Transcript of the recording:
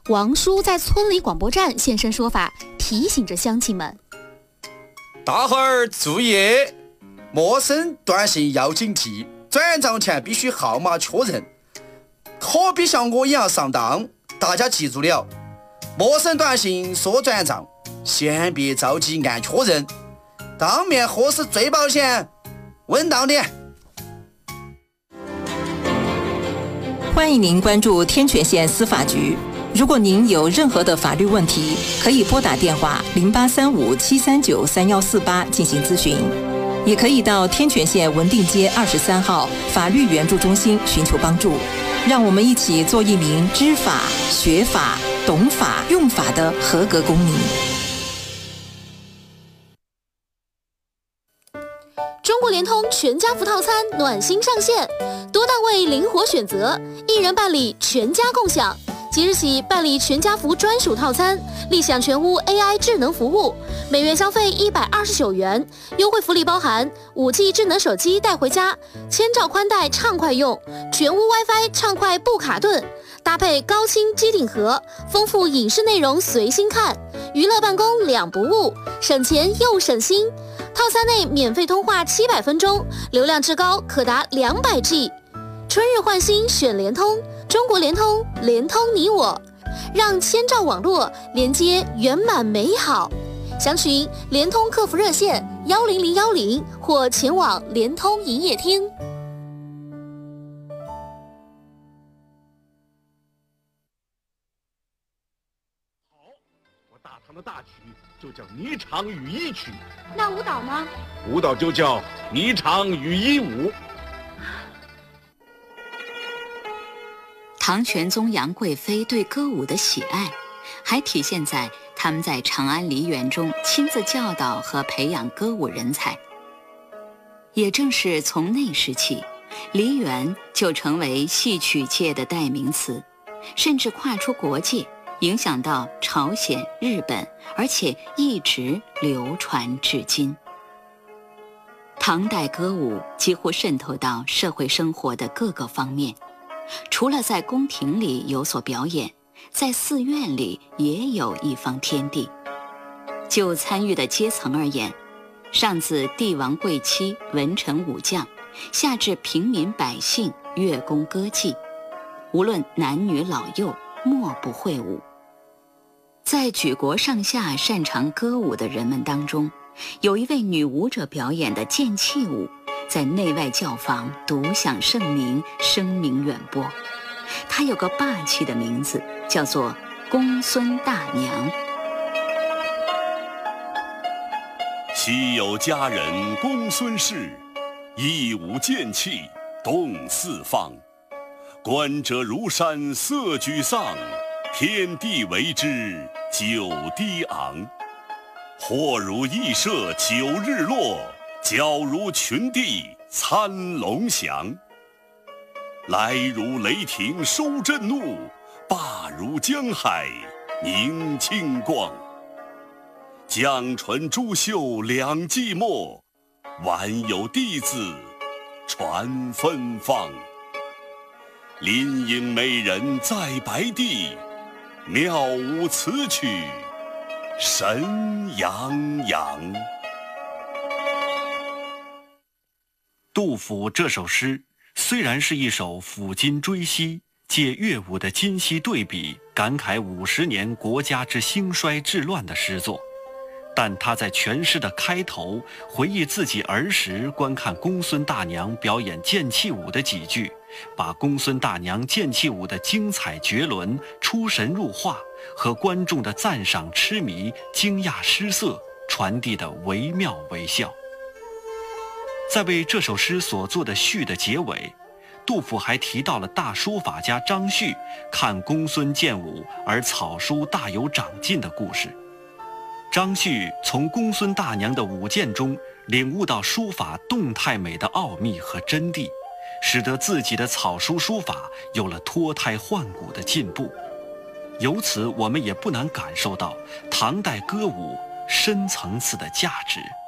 王叔在村里广播站现身说法，提醒着乡亲们： 大伙儿注意，陌生短信要警惕，转账前必须号码确认，可别像我一样上当。大家记住了，陌生短信说转账，先别着急按确认，当面核实最保险，稳当点。 欢迎您关注天泉县司法局。如果您有任何的法律问题，可以拨打电话0835-739-3148进行咨询，也可以到天泉县文定街23号法律援助中心寻求帮助。让我们一起做一名知法、学法、懂法、用法的合格公民。 中国联通全家福套餐暖心上线，多档位灵活选择，一人办理全家共享。即日起办理全家福专属套餐，立享全屋 AI 智能服务，每月消费129元，优惠福利包含5G 智能手机带回家，千兆宽带畅快用，全屋 WiFi 畅快不卡顿，搭配高清机顶盒，丰富影视内容随心看，娱乐办公两不误，省钱又省心。套餐内免费通话700分钟，流量至高可达200G。春日换新选联通，中国联通，联通你我，让千兆网络连接圆满美好。详询联通客服热线10010或前往联通营业厅。 好，我大唐的大曲就叫霓裳羽衣曲。 那舞蹈呢？ 舞蹈就叫霓裳羽衣舞。 唐玄宗杨贵妃对歌舞的喜爱，还体现在他们在长安梨园中亲自教导和培养歌舞人才。也正是从那时起，梨园就成为戏曲界的代名词，甚至跨出国界，影响到朝鲜、日本，而且一直流传至今。唐代歌舞几乎渗透到社会生活的各个方面，除了在宫廷里有所表演，在寺院里也有一方天地。就参与的阶层而言，上自帝王贵戚、文臣武将，下至平民百姓，乐工歌伎，无论男女老幼，莫不会舞。在举国上下擅长歌舞的人们当中，有一位女舞者表演的剑气舞，在内外教坊独享盛名，声名远播。她有个霸气的名字，叫做公孙大娘。 昔有佳人公孙氏，一舞剑气动四方。观者如山色沮丧，天地为之久低昂。或如羿射九日落，矫如群帝参龙翔。来如雷霆收震怒，罢如江海凝清光。江唇珠袖两寂寞，晚有弟子传芬芳。林影美人在白帝，妙舞此曲神洋洋。 杜甫这首诗虽然是一首抚今追昔，借乐舞的今昔对比，感慨50年国家之兴衰治乱的诗作，但他在全诗的开头回忆自己儿时观看公孙大娘表演剑气舞的几句，把公孙大娘剑气舞的精彩绝伦、出神入化和观众的赞赏痴迷、惊讶失色传递得惟妙惟肖。在为这首诗所做的序的结尾，杜甫还提到了大书法家张旭看公孙剑舞而草书大有长进的故事。张旭从公孙大娘的舞剑中领悟到书法动态美的奥秘和真谛，使得自己的草书书法有了脱胎换骨的进步。由此我们也不难感受到唐代歌舞深层次的价值。